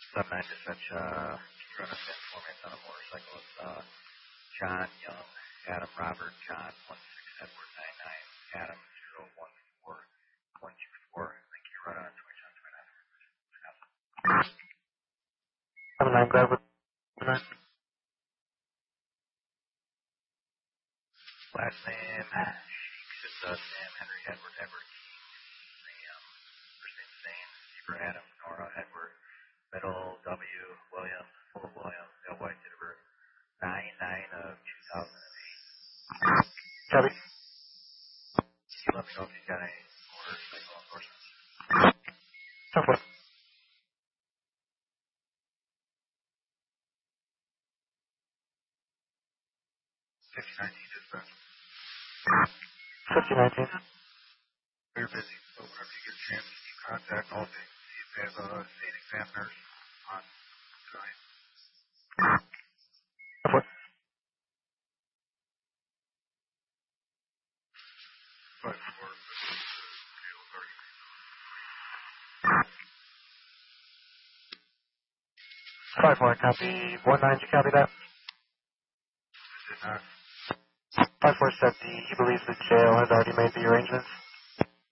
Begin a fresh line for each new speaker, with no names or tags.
9 dispatch, run a fin for me. It's on a motorcycle. It's John Young, Adam Robert, John 16 Edward 99, Adam 014 124. Thank you. Run on 29.
9 grab with 9.
Last name, Sheeks. It's Sam Henry Edward Edward Sam. First name Zane, Zebra Adam, Nora Edward. Middle W William, full William, L White Ditterberg. 9/9 of 2008.
Copy.
Can you let me know if you've got any motorcycle enforcement?
So far.
5019 dispatch.
5019.
We're busy, so whenever you get a chance, you contact all day. See if they have a state examiners on tonight.
So far. 5-4, copy. 1-9, you copy that?
Is it not?
5-4 said he believes the jail has already made the arrangements.